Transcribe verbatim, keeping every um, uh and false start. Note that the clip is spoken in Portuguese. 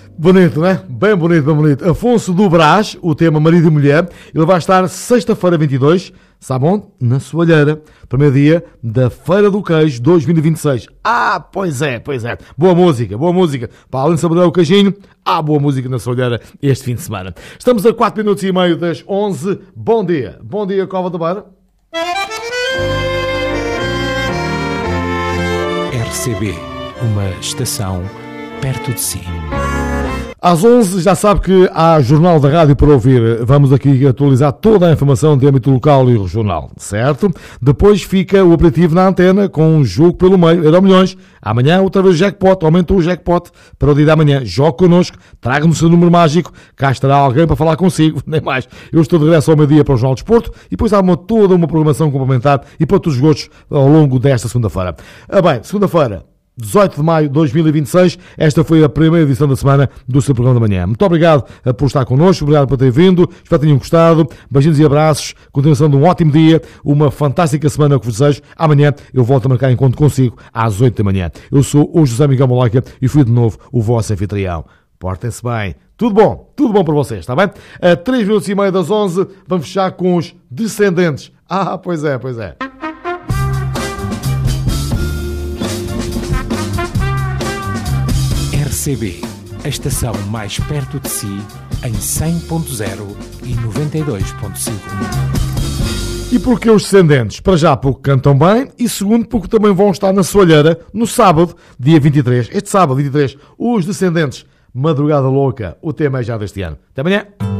Bonito, não é? Bem bonito, bem bonito. Afonso do Brás, o tema Marido e Mulher. Ele vai estar sexta-feira vinte e dois, sabe onde? Na Soalheira. Primeiro dia da Feira do Queijo dois mil e vinte e seis. Ah, pois é, pois é. Boa música, boa música. Para além de saborear o queijinho, há boa música na Soalheira este fim de semana. Estamos a quatro minutos e meio das onze. Bom dia. Bom dia, Cova da Beira. R C B, uma estação perto de si. Às onze já sabe que há Jornal da Rádio para ouvir. Vamos aqui atualizar toda a informação de âmbito local e regional, certo? Depois fica o aperitivo na antena com um jogo pelo meio, Euro Milhões. Amanhã outra vez jackpot, aumentou o jackpot para o dia de amanhã. Jogue connosco, traga-me o seu número mágico, cá estará alguém para falar consigo, nem mais. Eu estou de regresso ao meio-dia para o Jornal de Desporto e depois há uma, toda uma programação complementar e para todos os gostos ao longo desta segunda-feira. Ah bem, segunda-feira, dezoito de maio de dois mil e vinte e seis, esta foi a primeira edição da semana do seu programa da manhã. Muito obrigado por estar connosco, obrigado por ter vindo, espero que tenham gostado, beijinhos e abraços, continuação de um ótimo dia, uma fantástica semana que vos desejo. Amanhã eu volto a marcar encontro consigo às oito da manhã. Eu sou o José Miguel Moloca e fui de novo o vosso anfitrião. Portem-se bem. Tudo bom, tudo bom para vocês, está bem? A três minutos e meio das onze, vamos fechar com os Descendentes. Ah, pois é, pois é. R C B, a estação mais perto de si, em cem ponto zero e noventa e dois ponto cinco. E porque os Descendentes, para já, porque cantam bem, e segundo, porque também vão estar na Soalheira no sábado, dia vinte e três. Este sábado, vinte e três, os Descendentes, Madrugada Louca, o tema é já deste ano. Até amanhã.